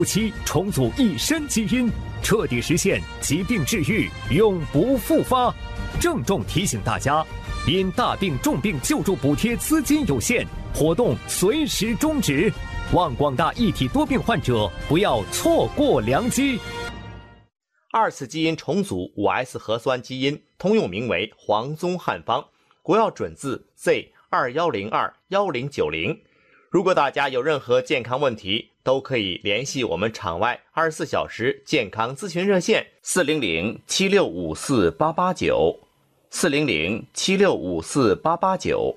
期重组一身基因，彻底实现疾病治愈，永不复发。郑重提醒大家，因大病重病救助补贴资金有限，活动随时终止，望广大一体多病患者不要错过良机。 二次基因重组 5S 核酸基因通用名为黄宗汉方，国药准字 Z21021090。如果大家有任何健康问题，都可以联系我们场外24小时健康咨询热线400-7654-889 400-7654-889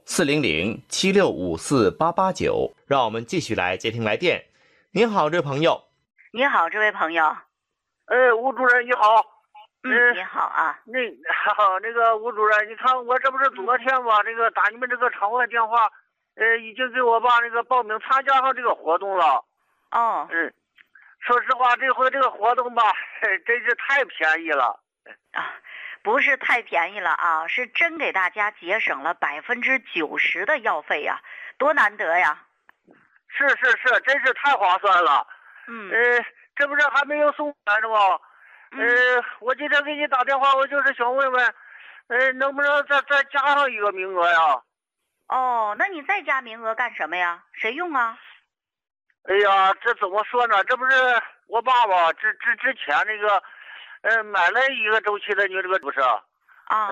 400-7654-889。让我们继续来接听来电。您好，这位朋友。 你好，这位朋友。 吴主任你好。 你好啊。 那个吴主任，你看我这不是昨天吧，这个打你们这个场外电话，已经给我爸那个报名参加上这个活动了。 哦。 说实话，这回这个活动吧，真是太便宜了。 啊，不是太便宜了啊，是真给大家节省了90%的药费呀，多难得呀！ 是，真是太划算了。这不是还没有送来呢吗？我今天给你打电话，我就是想问问，能不能再加上一个名额呀？ 哦，那你再加名额干什么呀？谁用啊？ 哎呀，这怎么说呢？这不是我爸爸之前那个，买了一个周期的，你这个不是？ 啊。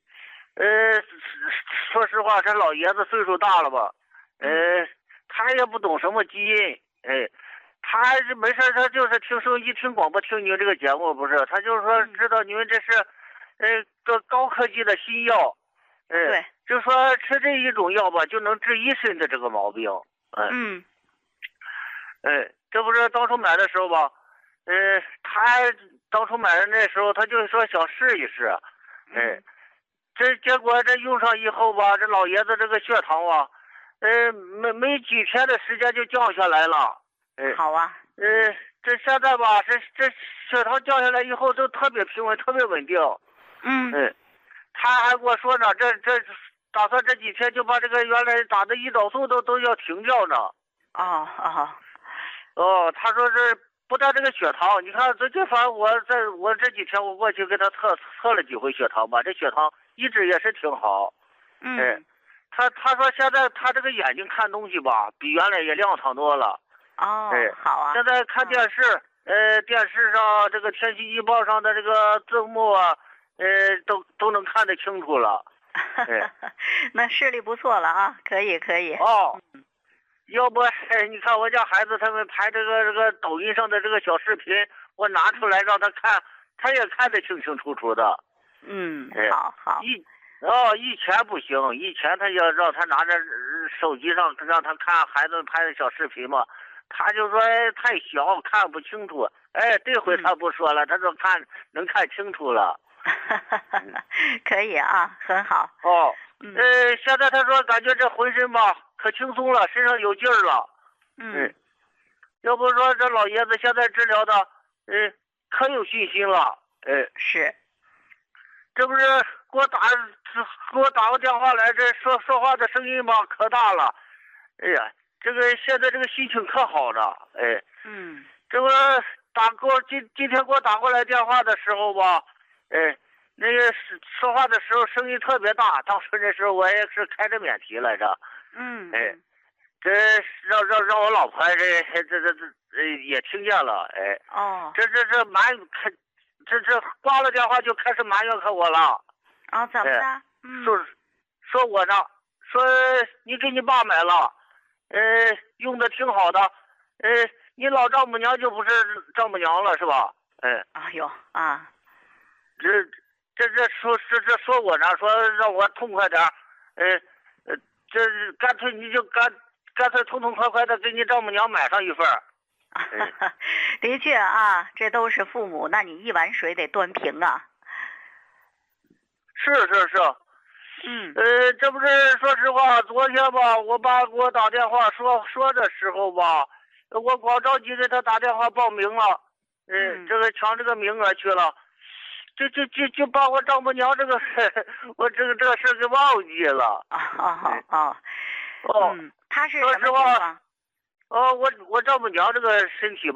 说实话，这老爷子岁数大了吧？他也不懂什么基因，他没事，他就是听收音机、听广播、听你们这个节目，不是？他就是说知道你们这是，个高科技的新药， 对， 就说吃这一种药吧，就能治一身的这个毛病，这不是当初买的时候吧，他当初买的那时候，他就说想试一试，这结果这用上以后吧，这老爷子这个血糖啊，没几天的时间就降下来了。 好啊。 这现在吧，这血糖降下来以后都特别平稳，特别稳定。他还跟我说呢，这打算这几天就把这个原来打的胰岛素都要停掉呢。他说这不但这个血糖，你看最近反正我这几天我过去给他测了几回血糖吧，这血糖一直也是挺好。他说现在他这个眼睛看东西吧，比原来也亮堂多了。 好啊。 现在看电视，电视上这个天气预报上的这个字幕啊，都能看得清楚了。 那视力不错了啊，可以。 要不你看我家孩子他们拍这个抖音上的这个小视频，我拿出来让他看，他也看得清清楚楚的。 好。 以前不行，以前他要让他拿着手机上让他看孩子拍的小视频嘛，他就说太小看不清楚。这回他不说了，他说能看清楚了。 可以啊，很好。 现在他说感觉这浑身吧可轻松了，身上有劲儿了。要不说这老爷子现在治疗的，可有信心了。 是。 这不是给我打个电话来，这说话的声音吧可大了。哎呀，这个现在这个心情可好了。这不今天给我打过来电话的时候吧，那个说话的时候声音特别大，当时那时候我也是开着免提来着。这让我老婆这也听见了。这挂了电话就开始埋怨我了。 怎么了？ 说我呢，说你给你爸买了，用的挺好的，你老丈母娘就不是丈母娘了是吧？这说我呢，说让我痛快点，这干脆你就干脆痛痛快快的给你丈母娘买上一份。 的确啊，这都是父母，那你一碗水得端平啊。 是。这不是说实话，昨天吧，我爸给我打电话说的时候吧，我光着急给他打电话报名了，这个抢这个名额去了，就把我丈母娘这个我这个事给忘记了。 他是什么情况？ 我丈母娘这个身体